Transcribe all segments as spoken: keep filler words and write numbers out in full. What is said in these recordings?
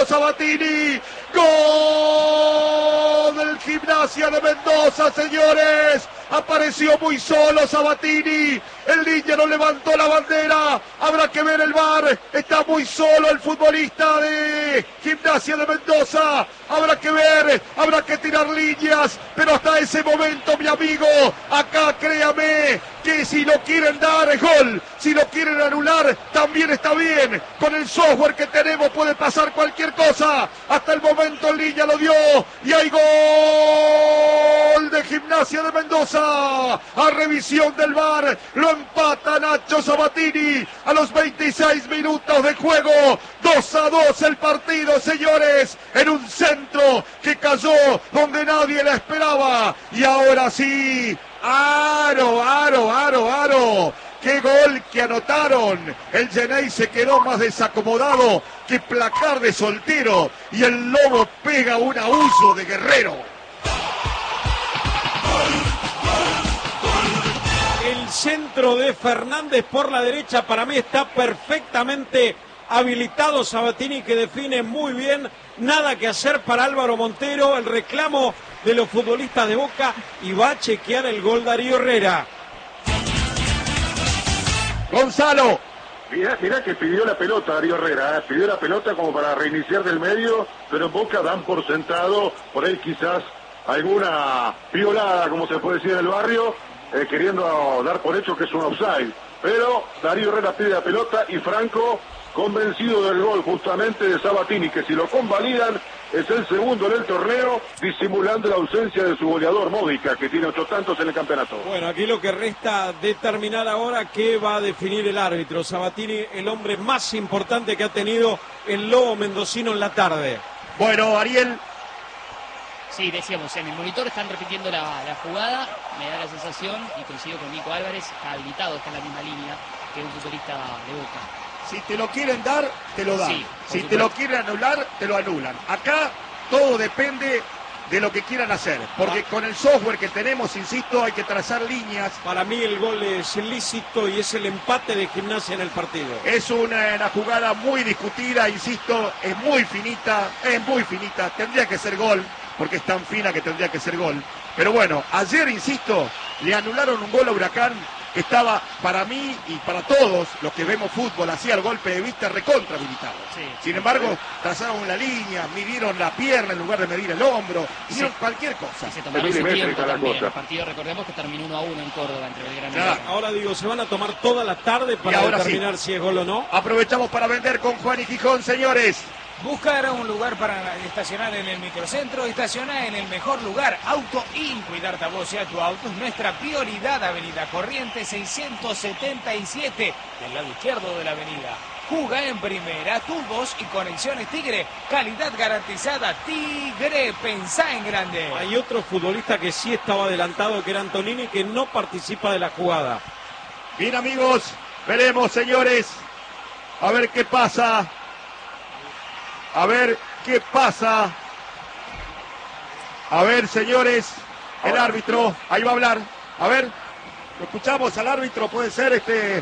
Sabatini. Gol del Gimnasia de Mendoza, señores. Apareció muy solo Sabatini. El niño no levantó la bandera. Habrá que ver el V A R. Está muy solo el futbolista de Gimnasia de Mendoza. Habrá que ver. Habrá que tirar líneas. Pero hasta ese momento, mi amigo, acá créame que si lo quieren dar es gol. Si lo quieren anular, también está bien. Con el software que tenemos puede pasar cualquier cosa. Hasta el momento el niño lo dio. Y hay gol de Gimnasia de Mendoza. A revisión del V A R. Lo empata Nacho Sabatini a los veintiséis minutos de juego. dos a dos el partido, señores, en un centro que cayó donde nadie la esperaba. Y ahora sí, aro, aro, aro, aro. ¡Qué gol que anotaron! El Genei se quedó más desacomodado que placar de soltero. Y el Lobo pega un abuso de Guerrero. El centro de Fernández por la derecha para mí está perfectamente habilitado. Sabatini que define muy bien. Nada que hacer para Álvaro Montero. El reclamo de los futbolistas de Boca y va a chequear el gol Darío Herrera. Gonzalo. Mirá, mirá que pidió la pelota Darío Herrera, ¿eh? Pidió la pelota como para reiniciar del medio, pero en Boca dan por sentado, por ahí quizás alguna violada, como se puede decir en el barrio, eh, queriendo dar por hecho que es un offside. Pero Darío Herrera pide la pelota y Franco, convencido del gol justamente de Sabatini, que si lo convalidan es el segundo en el torneo, disimulando la ausencia de su goleador Módica, que tiene ocho tantos en el campeonato. Bueno, aquí lo que resta determinar ahora qué va a definir el árbitro. Sabatini, el hombre más importante que ha tenido el Lobo mendocino en la tarde. Bueno, Ariel. Sí, decíamos, en el monitor están repitiendo la, la jugada, me da la sensación, y coincido con Nico Álvarez, está habilitado, está en la misma línea que un futbolista de Boca. Si te lo quieren dar, te lo dan. Sí, si supuesto. te lo quieren anular, te lo anulan. Acá todo depende de lo que quieran hacer. Porque con el software que tenemos, insisto, hay que trazar líneas. Para mí el gol es ilícito y es el empate de Gimnasia en el partido. Es una, una jugada muy discutida, insisto, es muy finita, es muy finita. Tendría que ser gol, porque es tan fina que tendría que ser gol. Pero bueno, ayer, insisto, le anularon un gol a Huracán. Estaba para mí y para todos los que vemos fútbol, hacía el golpe de vista recontra habilitado. Sí. Sin embargo, trazaron la línea, midieron la pierna en lugar de medir el hombro, hicieron Sí. cualquier cosa. Y se tomaron su Milimétrica tiempo la también. cosa. El partido, recordemos que terminó uno a uno en Córdoba entre Belgrano y Claro. Huracán. Ahora digo, se van a tomar toda la tarde para Y ahora determinar si es gol o no. Aprovechamos para vender con Juan y Gijón, señores. Buscar un lugar para estacionar en el microcentro, estacionar en el mejor lugar, Auto In. Cuidarte a vos y a tu auto es nuestra prioridad. Avenida Corrientes seiscientos setenta y siete, del lado izquierdo de la avenida. Juga en primera, turbos y conexiones Tigre, calidad garantizada. Tigre, pensá en grande. Hay otro futbolista que sí estaba adelantado, que era Antonini, que no participa de la jugada. Bien, amigos, veremos, señores, a ver qué pasa. A ver qué pasa. A ver, señores, el árbitro, ahí va a hablar. A ver, lo escuchamos al árbitro, puede ser este.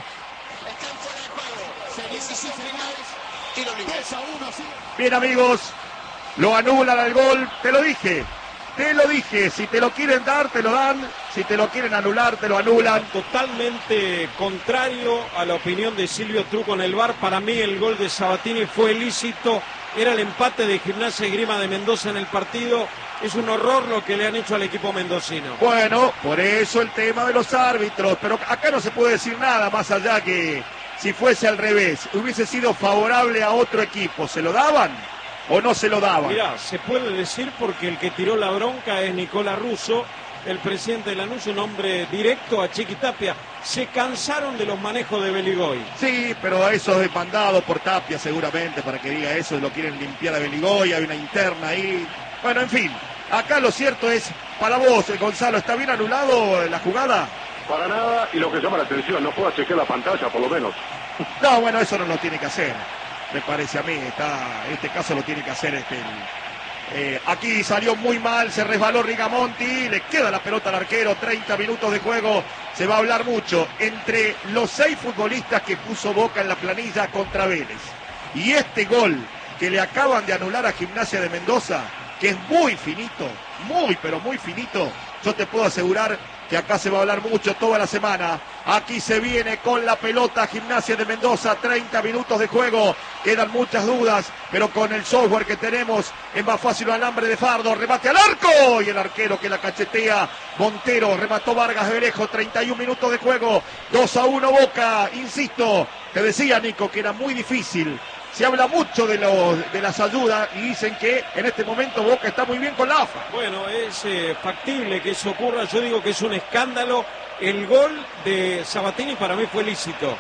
Bien, amigos, lo anulan al gol, te lo dije. Te lo dije, si te lo quieren dar, te lo dan. Si te lo quieren anular, te lo anulan. Totalmente contrario a la opinión de Silvio Truco en el V A R. Para mí el gol de Sabatini fue ilícito. Era el empate de Gimnasia y Grima de Mendoza en el partido. Es un horror lo que le han hecho al equipo mendocino. Bueno, por eso el tema de los árbitros. Pero acá no se puede decir nada más allá que si fuese al revés, hubiese sido favorable a otro equipo. ¿Se lo daban o no se lo daban? Mirá, se puede decir porque el que tiró la bronca es Nicolás Russo, el presidente de Lanús, un hombre directo a Chiquitapia. Se cansaron de los manejos de Beligoy. Sí, pero eso es demandado por Tapia seguramente para que diga eso, lo quieren limpiar a Beligoy, hay una interna ahí. Bueno, en fin, acá lo cierto es, para vos, Gonzalo, ¿está bien anulado la jugada? Para nada, y lo que llama la atención, no pueda chequear la pantalla por lo menos. No, bueno, eso no lo tiene que hacer, me parece a mí, está, en este caso lo tiene que hacer este... Eh, aquí salió muy mal, se resbaló Rigamonti, le queda la pelota al arquero, treinta minutos de juego, se va a hablar mucho entre los seis futbolistas que puso Boca en la planilla contra Vélez y este gol que le acaban de anular a Gimnasia de Mendoza, que es muy finito, muy pero muy finito, yo te puedo asegurar que acá se va a hablar mucho toda la semana. Aquí se viene con la pelota Gimnasia de Mendoza, treinta minutos de juego, quedan muchas dudas, pero con el software que tenemos es más fácil un alambre de fardo, remate al arco, y el arquero que la cachetea, Montero, remató Vargas de Berejo, treinta y un minutos de juego, dos a uno Boca, insisto, te decía Nico que era muy difícil. Se habla mucho de, los, de las ayudas y dicen que en este momento Boca está muy bien con la A F A. Bueno, es eh, factible que eso ocurra. Yo digo que es un escándalo. El gol de Sabatini para mí fue lícito.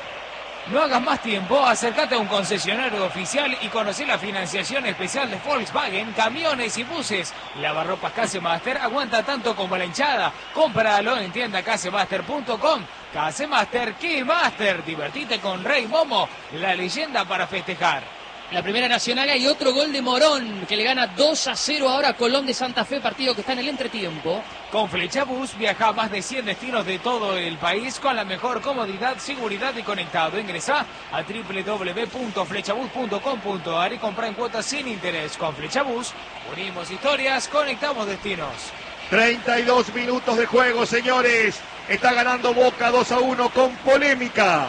No hagas más tiempo, acércate a un concesionario oficial y conoce la financiación especial de Volkswagen, camiones y buses. Lavarropas Casemaster aguanta tanto como la hinchada. Cómpralo en tienda casemaster punto com. Casemaster, ¿qué Master? Divertite con Rey Momo, la leyenda para festejar. La Primera Nacional hay otro gol de Morón, que le gana dos a cero ahora a Colón de Santa Fe, partido que está en el entretiempo. Con Flechabús viaja a más de cien destinos de todo el país con la mejor comodidad, seguridad y conectado. Ingresa a doble u doble u doble u punto flechabús punto com punto a r y compra en cuotas sin interés. Con Flechabús unimos historias, conectamos destinos. treinta y dos minutos de juego, señores. Está ganando Boca dos a uno con polémica.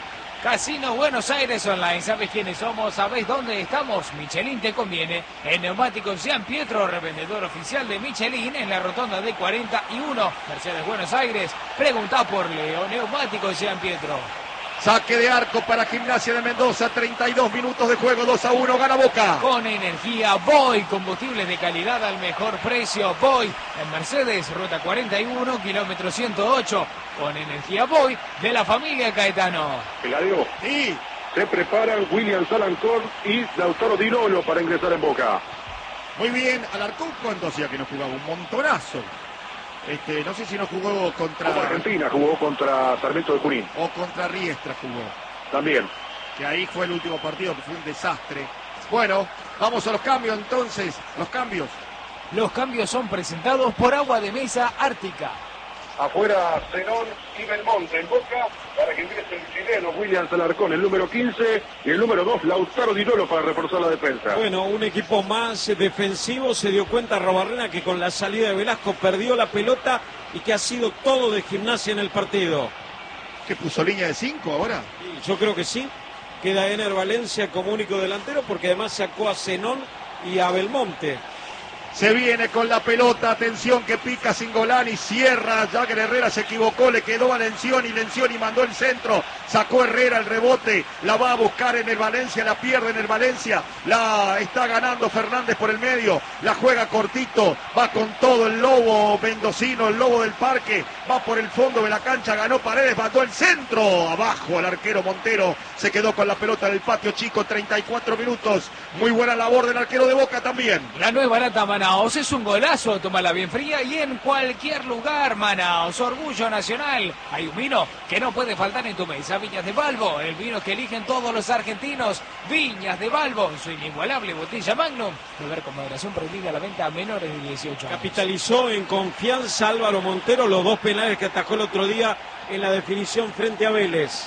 Casino Buenos Aires Online. ¿Sabes quiénes somos? ¿Sabés dónde estamos? Michelin te conviene. En Neumáticos San Pietro, revendedor oficial de Michelin en la rotonda de cuarenta y uno. Mercedes Buenos Aires. Pregunta por Leo. Neumáticos San Pietro. Saque de arco para Gimnasia de Mendoza, treinta y dos minutos de juego, dos a uno, gana Boca. Con energía Boy, combustibles de calidad al mejor precio. Boy, en Mercedes, ruta cuarenta y uno, kilómetro ciento ocho. Con energía Boy, de la familia Caetano. Eladio, Sí, se preparan William Salancón y Lautaro Di Lolo para ingresar en Boca. muy bien. Alarcón, ¿cuánto hacía que no jugaba? Un montonazo. Este, no sé si no jugó contra... Como Argentina jugó contra Sarmiento de Junín. O contra Riestra jugó. También. Que ahí fue el último partido, que fue un desastre. Bueno, vamos a los cambios entonces. Los cambios. Los cambios son presentados por Agua de Mesa Ártica. Afuera Zenón y Belmonte en Boca para que ingrese el chileno William Alarcón, el número quince, y el número dos Lautaro Di Lolo para reforzar la defensa. Bueno, un equipo más defensivo. Se dio cuenta Robarrena que con la salida de Velasco perdió la pelota y que ha sido todo de Gimnasia en el partido. ¿Que puso línea de cinco ahora? Y yo creo que sí. Queda Ener Valencia como único delantero porque además sacó a Zenón y a Belmonte. Se viene con la pelota, atención que pica Singolani, cierra, Jagger Herrera se equivocó, le quedó a Lencioni, Lencioni mandó el centro, sacó Herrera el rebote, la va a buscar en el Valencia, la pierde en el Valencia, la está ganando Fernández por el medio, la juega cortito, va con todo el lobo mendocino, el lobo del parque, va por el fondo de la cancha, ganó Paredes, mandó el centro, abajo el arquero Montero, se quedó con la pelota en el patio chico, treinta y cuatro minutos, muy buena labor del arquero de Boca también. La nueva lata Manaos es un golazo, tómala bien fría y en cualquier lugar. Manaos, orgullo nacional. Hay un vino que no puede faltar en tu mesa, Viñas de Balbo, el vino que eligen todos los argentinos. Viñas de Balbo, su inigualable botella Magnum. Beber con moderación, prohibida la venta a menores de dieciocho años. Capitalizó en confianza Álvaro Montero los dos penales que atajó el otro día en la definición frente a Vélez.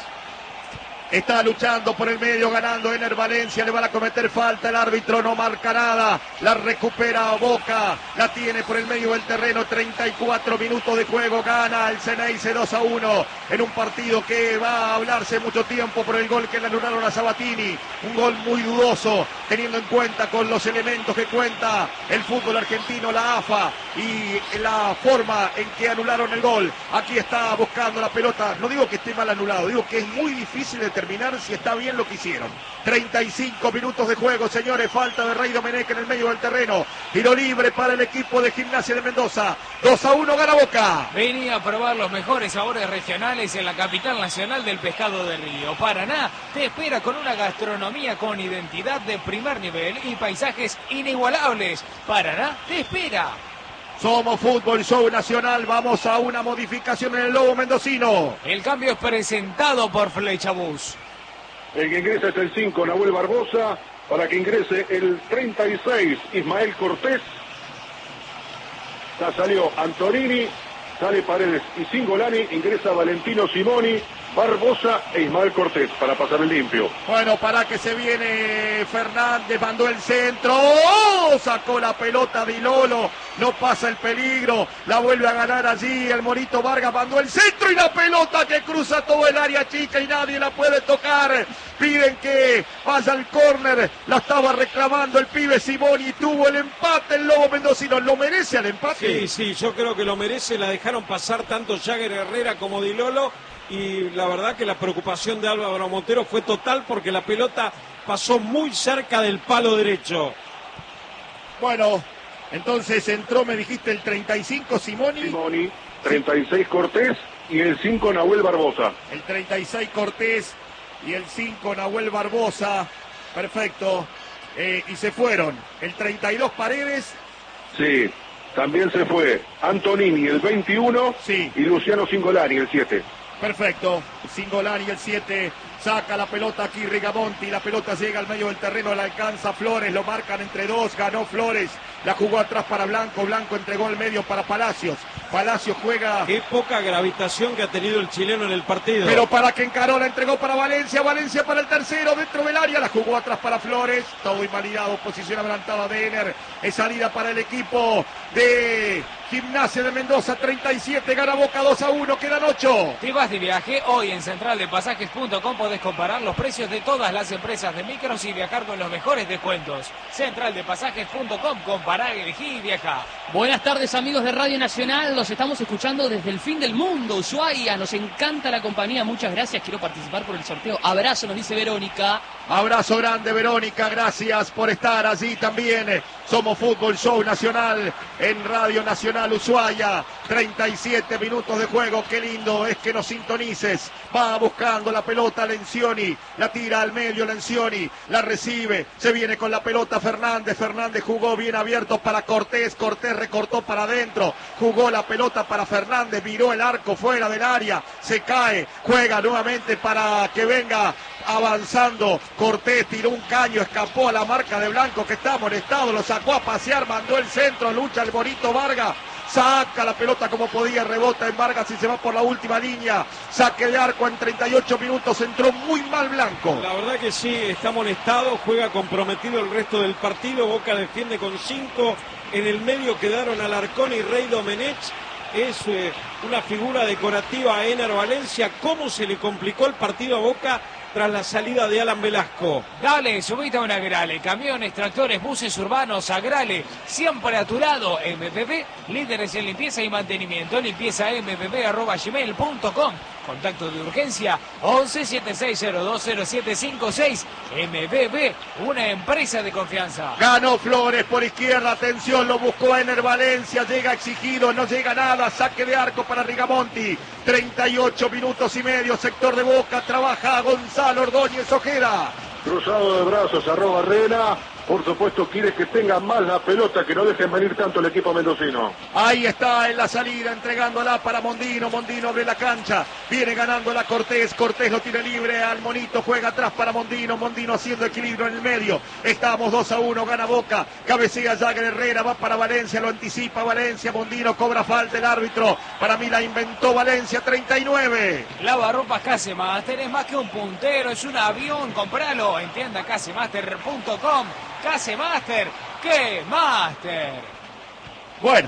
Está luchando por el medio, ganando Ener Valencia, le van a cometer falta, el árbitro no marca nada, la recupera Boca, la tiene por el medio del terreno, treinta y cuatro minutos de juego, gana el Ceneice dos a uno, en un partido que va a hablarse mucho tiempo por el gol que le anularon a Sabatini, un gol muy dudoso, teniendo en cuenta con los elementos que cuenta el fútbol argentino, la A F A, y la forma en que anularon el gol. Aquí está buscando la pelota, no digo que esté mal anulado, digo que es muy difícil de determinar si está bien lo que hicieron. treinta y cinco minutos de juego, señores, falta de Rey Domenech en el medio del terreno, tiro libre para el equipo de Gimnasia de Mendoza, dos a uno gana Boca. Venía a probar los mejores sabores regionales en la capital nacional del pescado de río. Paraná te espera con una gastronomía con identidad de primer nivel y paisajes inigualables. Paraná te espera. Somos Fútbol Show Nacional, vamos a una modificación en el lobo mendocino. El cambio es presentado por Flechabús. El que ingresa es el cinco, Nahuel Barbosa, para que ingrese el treinta y seis, Ismael Cortés. Ya salió Antonini, sale Paredes y Singolani, ingresa Valentino Simoni Barbosa e Ismael Cortés para pasar el limpio. Bueno, para que se viene Fernández, mandó el centro, ¡oh! Sacó la pelota de Lolo, no pasa el peligro, la vuelve a ganar allí el Monito Vargas, mandó el centro y la pelota que cruza todo el área chica y nadie la puede tocar. Piden que vaya al córner, la estaba reclamando el pibe Simoni, tuvo el empate el Lobo Mendocino, ¿lo merece el empate? Sí, sí, yo creo que lo merece, la dejaron pasar tanto Jagger Herrera como Di Lolo. Y la verdad que la preocupación de Álvaro Montero fue total porque la pelota pasó muy cerca del palo derecho. Bueno, entonces entró, me dijiste, el treinta y cinco Simoni. Simoni, treinta y seis Cortés y el cinco Nahuel Barbosa. El treinta y seis Cortés y el cinco Nahuel Barbosa. Perfecto. Eh, y se fueron el treinta y dos Paredes. Sí, también se fue Antonini, el veintiuno, sí. Y Luciano Cingolani, el siete. Perfecto, Cingolani el siete, saca la pelota aquí Rigamonti, la pelota llega al medio del terreno, la alcanza Flores, lo marcan entre dos, ganó Flores, la jugó atrás para Blanco, Blanco entregó el medio para Palacios, Palacios juega... Qué poca gravitación que ha tenido el chileno en el partido. Pero para que encaró, la entregó para Valencia, Valencia para el tercero, dentro del área, la jugó atrás para Flores, todo invalidado, posición adelantada de Ener, es salida para el equipo de Gimnasia de Mendoza, treinta y siete, gana Boca dos a uno, quedan ocho. Te vas de viaje, hoy en central de pasajes punto com podés comparar los precios de todas las empresas de micros y viajar con los mejores descuentos. central de pasajes punto com, compará, elegí y viaja. Buenas tardes amigos de Radio Nacional, los estamos escuchando desde el fin del mundo, Ushuaia, nos encanta la compañía, muchas gracias, quiero participar por el sorteo, abrazo, nos dice Verónica. Abrazo grande Verónica, gracias por estar allí también, somos Fútbol Show Nacional en Radio Nacional Ushuaia, treinta y siete minutos de juego, qué lindo es que nos sintonices, va buscando la pelota Lencioni, la tira al medio Lencioni, la recibe, se viene con la pelota Fernández, Fernández jugó bien abierto para Cortés, Cortés recortó para adentro, jugó la pelota para Fernández, viró el arco fuera del área, se cae, juega nuevamente para que venga avanzando, Cortés tiró un caño, escapó a la marca de Blanco que está molestado, lo sacó a pasear, mandó el centro, lucha el Bonito Vargas, saca la pelota como podía, rebota en Vargas y se va por la última línea, saque de arco en treinta y ocho minutos, entró muy mal Blanco. La verdad que sí, está molestado, juega comprometido el resto del partido, Boca defiende con cinco, en el medio quedaron Alarcón y Rey Domenech, es eh, una figura decorativa a Ener Valencia, cómo se le complicó el partido a Boca tras la salida de Alan Velasco. Dale, subite a una Grale, camiones, tractores, buses urbanos, Agrale, siempre a tu lado, M P P, líderes en limpieza y mantenimiento, limpieza m p p arroba gmail punto com, contacto de urgencia once setenta y seis cero dos cero siete cinco seis, M P P, una empresa de confianza. Ganó Flores por izquierda, atención, lo buscó a Ener Valencia, llega exigido, no llega nada, saque de arco para Rigamonti, treinta y ocho minutos y medio, sector de Boca, trabaja Gonzalo Ordóñez Ojeda. Cruzado de brazos, arroba Herrera. Por supuesto quiere que tenga más la pelota, que no dejen venir tanto el equipo mendocino. Ahí está en la salida, entregándola para Mondino, Mondino abre la cancha, viene ganándola Cortés, Cortés lo tiene libre al Monito, juega atrás para Mondino, Mondino haciendo equilibrio en el medio, estamos dos a uno, gana Boca, cabecea Jagger Herrera, va para Valencia, lo anticipa Valencia, Mondino cobra falta el árbitro, para mí la inventó Valencia, treinta y nueve. Lavarropas Casemaster es más que un puntero, es un avión, compralo en tienda casemaster punto com. Casemaster, ¡qué máster! Bueno,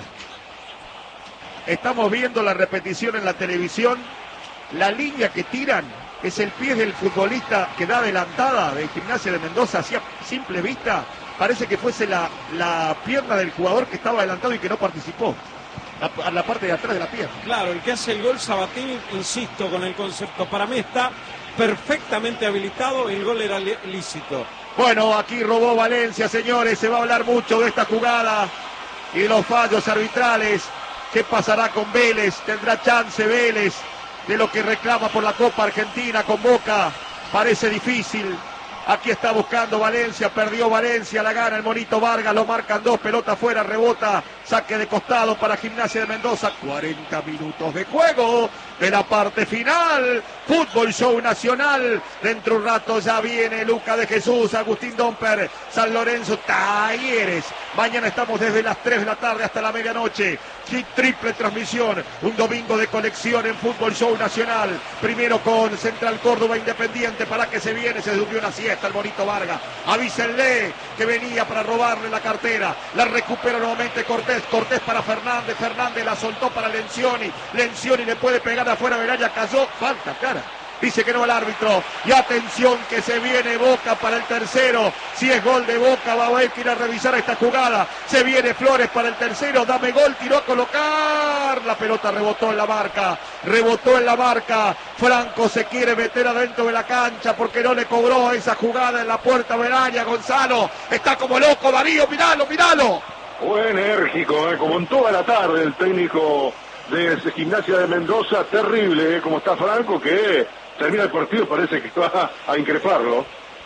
estamos viendo la repetición en la televisión. La línea que tiran es el pie del futbolista que da adelantada de Gimnasia de Mendoza, hacia simple vista. Parece que fuese la, la pierna del jugador que estaba adelantado y que no participó. La, la parte de atrás de la pierna. Claro, el que hace el gol Sabatini, insisto con el concepto, para mí está perfectamente habilitado, el gol era lícito. Bueno, aquí robó Valencia, señores, se va a hablar mucho de esta jugada y de los fallos arbitrales. ¿Qué pasará con Vélez? ¿Tendrá chance Vélez de lo que reclama por la Copa Argentina con Boca? Parece difícil. Aquí está buscando Valencia, perdió Valencia, la gana el Monito Vargas, lo marcan dos, pelota afuera, rebota, saque de costado para Gimnasia de Mendoza, cuarenta minutos de juego de la parte final, Fútbol Show Nacional, dentro de un rato ya viene Luca de Jesús, Agustín Domper, San Lorenzo, Talleres, mañana estamos desde las tres de la tarde hasta la medianoche, triple transmisión, un domingo de colección en Fútbol Show Nacional, primero con Central Córdoba Independiente, para que se viene, se durmió una siesta el Bonito Vargas, avísenle que venía para robarle la cartera, la recupera nuevamente Cortés, Cortés para Fernández, Fernández la soltó para Lencioni, Lencioni le puede pegar afuera del área, cayó, falta, cara. Dice que no el árbitro. Y atención que se viene Boca para el tercero. Si es gol de Boca, va a haber que ir a revisar esta jugada. Se viene Flores para el tercero. Dame gol, tiró a colocar. La pelota rebotó en la marca. Rebotó en la marca. Franco se quiere meter adentro de la cancha porque no le cobró esa jugada en la puerta del área. Gonzalo está como loco. Darío, miralo, miralo. Fue enérgico, eh, como en toda la tarde el técnico de Gimnasia de Mendoza. Terrible, eh, como está Franco, que termina el partido, parece que va a increparlo.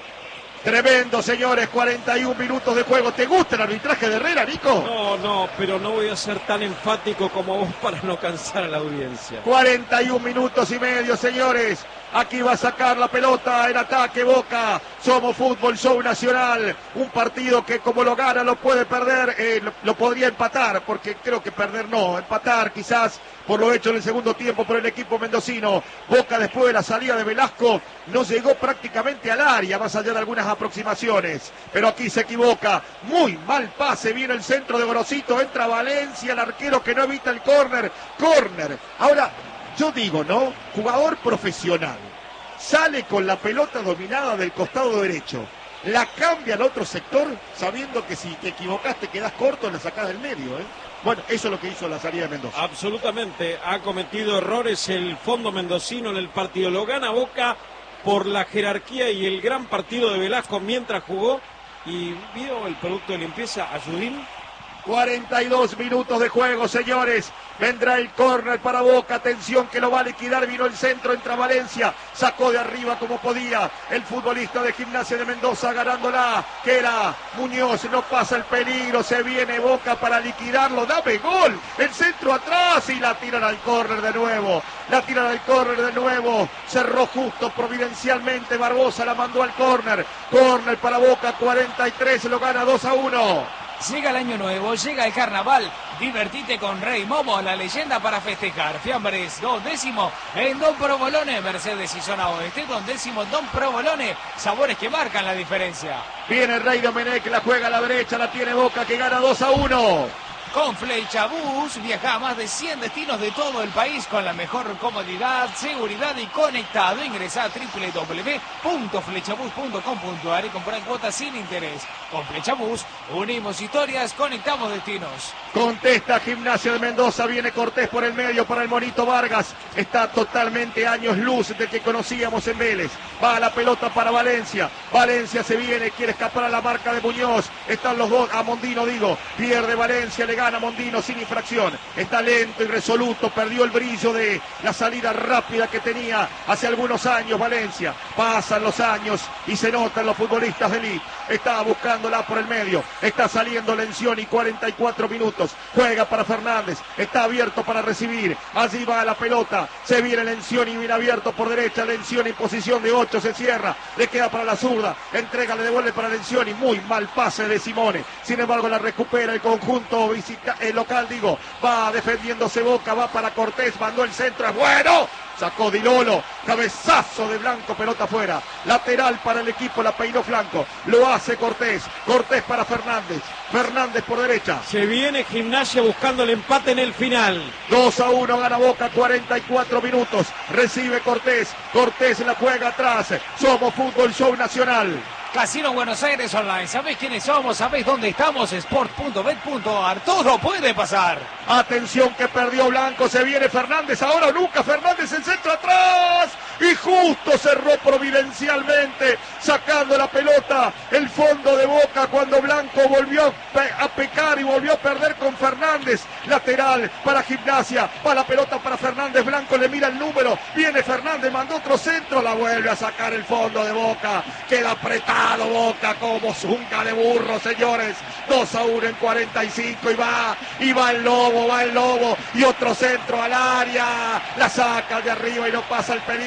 Tremendo, señores, cuarenta y un minutos de juego. ¿Te gusta el arbitraje de Herrera, Nico? No, no, pero no voy a ser tan enfático como vos para no cansar a la audiencia. cuarenta y un minutos y medio, señores. Aquí va a sacar la pelota en ataque Boca. Somos Fútbol Show Nacional. Un partido que como lo gana lo puede perder. Eh, lo, lo podría empatar, porque creo que perder no. Empatar quizás por lo hecho en el segundo tiempo por el equipo mendocino. Boca después de la salida de Velasco no llegó prácticamente al área, más allá de algunas aproximaciones. Pero aquí se equivoca. Muy mal pase. Viene el centro de Gorosito. Entra Valencia, el arquero que no evita el córner. Córner. Ahora... yo digo, ¿no? Jugador profesional, sale con la pelota dominada del costado derecho, la cambia al otro sector, sabiendo que si te equivocaste quedas corto, la sacás del medio, ¿eh? Bueno, eso es lo que hizo la salida de Mendoza. Absolutamente, ha cometido errores el fondo mendocino en el partido. Lo gana Boca por la jerarquía y el gran partido de Velasco mientras jugó. Y vio el producto de limpieza, Ayudín. cuarenta y dos minutos de juego, señores. Vendrá el córner para Boca. Atención que lo va a liquidar. Vino el centro, entra Valencia. Sacó de arriba como podía el futbolista de Gimnasia de Mendoza, ganándola. Que era Muñoz. No pasa el peligro. Se viene Boca para liquidarlo. Dame gol. El centro atrás y la tiran al córner de nuevo. La tiran al córner de nuevo. Cerró justo providencialmente. Barbosa la mandó al córner. Córner para Boca. cuarenta y tres. Lo gana dos a uno. Llega el año nuevo, llega el carnaval, divertite con Rey Momo, la leyenda para festejar. Fiambres, dos décimo en Don Provolone, Mercedes y Zona Oeste, dos décimo Don Provolone, sabores que marcan la diferencia. Viene Rey Domenech, la juega a la derecha, la tiene Boca que gana dos a uno. Con Flechabús viaja a más de cien destinos de todo el país con la mejor comodidad, seguridad y conectado. Ingresa a doble u doble u doble u punto flechabús punto com punto a r y compra cuotas sin interés. Con Flechabús unimos historias, conectamos destinos. Contesta Gimnasia de Mendoza, viene Cortés por el medio para el Monito Vargas. Está totalmente años luz del que conocíamos en Vélez. Va la pelota para Valencia. Valencia se viene, quiere escapar a la marca de Muñoz. Están los dos, a Mondino digo. Pierde Valencia, le gana Mondino sin infracción. Está lento y resoluto, perdió el brillo de la salida rápida que tenía hace algunos años Valencia. Pasan los años y se notan los futbolistas de elite. Está buscándola por el medio. Está saliendo Lencioni, cuarenta y cuatro minutos. Juega para Fernández. Está abierto para recibir. Allí va la pelota. Se viene Lencioni, viene abierto por derecha. Lencioni en posición de ocho, se cierra. Le queda para la zurda. Entrega, le devuelve para Lencioni. Muy mal pase de Simone. Sin embargo, la recupera el conjunto visita, el local, digo. Va defendiéndose Boca. Va para Cortés. Mandó el centro. Es bueno. Sacó Di Lolo, cabezazo de Blanco, pelota afuera. Lateral para el equipo, la peinó Blanco. Lo hace Cortés. Cortés para Fernández. Fernández por derecha. Se viene Gimnasia buscando el empate en el final. dos a uno gana Boca, cuarenta y cuatro minutos. Recibe Cortés. Cortés la juega atrás. Somos Fútbol Show Nacional. Casino Buenos Aires Online. ¿Sabés quiénes somos? ¿Sabés dónde estamos? sport punto bet punto a r. Todo puede pasar. Atención que perdió Blanco. Se viene Fernández. Ahora o nunca. Fernández el centro atrás. Y justo cerró providencialmente. Sacando la pelota. El fondo de Boca cuando Blanco volvió a pecar y volvió a perder con Fernández. Lateral para Gimnasia. Va la pelota para Fernández. Blanco le mira el número. Viene Fernández. Mandó otro centro. La vuelve a sacar el fondo de Boca. Queda apretado Boca como zunca de burro, señores. dos a uno en cuarenta y cinco y va, y va el Lobo, va el Lobo y otro centro al área, la saca de arriba y no pasa el peligro.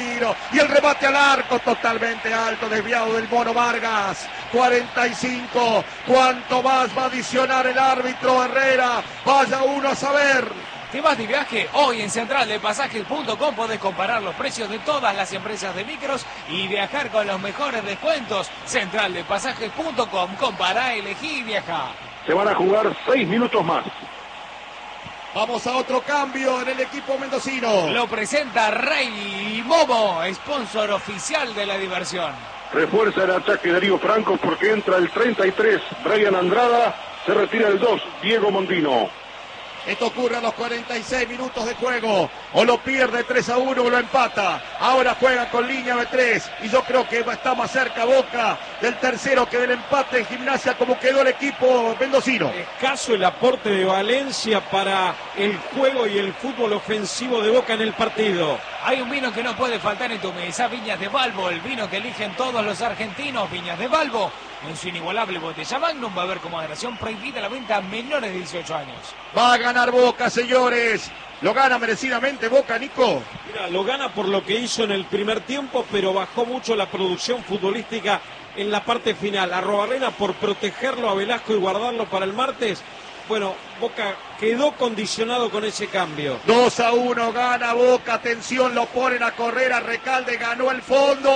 y el remate al arco totalmente alto, desviado del Mono Vargas. cuarenta y cinco, ¿cuánto más va a adicionar el árbitro Herrera? Vaya uno a saber. ¿Te vas de viaje? Hoy en central de pasajes punto com podés comparar los precios de todas las empresas de micros y viajar con los mejores descuentos. central de pasajes punto com, compará, elegí y viajá. Se van a jugar seis minutos más. Vamos a otro cambio en el equipo mendocino. Lo presenta Rey Momo, sponsor oficial de la diversión. Refuerza el ataque Darío Franco porque entra el treinta y tres, Brian Andrada, se retira el dos, Diego Mondino. Esto ocurre a los cuarenta y seis minutos de juego. O lo pierde tres a uno o lo empata. Ahora juega con línea de tres. Y yo creo que está más cerca Boca del tercero que del empate en Gimnasia, como quedó el equipo mendocino. Escaso el aporte de Valencia para el juego y el fútbol ofensivo de Boca en el partido. Hay un vino que no puede faltar en tu mesa, Viñas de Balbo, el vino que eligen todos los argentinos. Viñas de Balbo, en su inigualable botella Magnum, va a haber como moderación prohibida la venta a menores de dieciocho años. Va a ganar Boca, señores. Lo gana merecidamente Boca, Nico. Mira, lo gana por lo que hizo en el primer tiempo, pero bajó mucho la producción futbolística en la parte final. Arrobarrena por protegerlo a Velasco y guardarlo para el martes. Bueno, Boca quedó condicionado con ese cambio. dos a uno gana Boca, atención, lo ponen a correr a Recalde, ganó el fondo.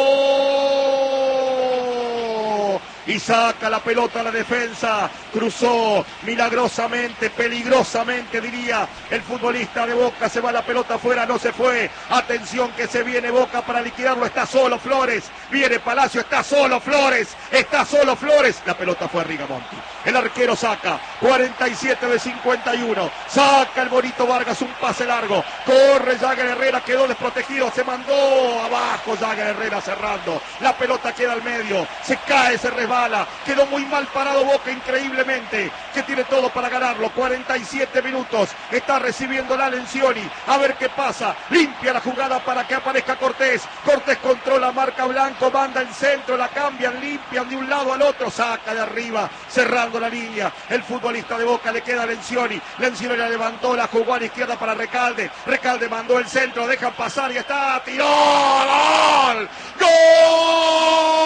Y saca la pelota a la defensa, cruzó milagrosamente, peligrosamente diría el futbolista de Boca, se va la pelota afuera, no se fue. Atención que se viene Boca para liquidarlo, está solo Flores, viene Palacio, está solo Flores, está solo Flores. La pelota fue a Rigamonti, el arquero saca, cuarenta y siete de cincuenta y uno, saca el bonito Vargas, un pase largo, corre Jagger Herrera, quedó desprotegido, se mandó abajo Jagger Herrera cerrando, la pelota queda al medio, se cae, se resbala. Quedó muy mal parado Boca, increíblemente, que tiene todo para ganarlo. cuarenta y siete minutos, está recibiendo la Lencioni, a ver qué pasa, limpia la jugada para que aparezca Cortés. Cortés controla, marca Blanco, manda el centro, la cambian, limpian de un lado al otro, saca de arriba, cerrando la línea. El futbolista de Boca le queda a Lencioni, Lencioni la levantó, la jugó a la izquierda para Recalde, Recalde mandó el centro, dejan pasar y está, tiró, ¡gol! ¡Gol!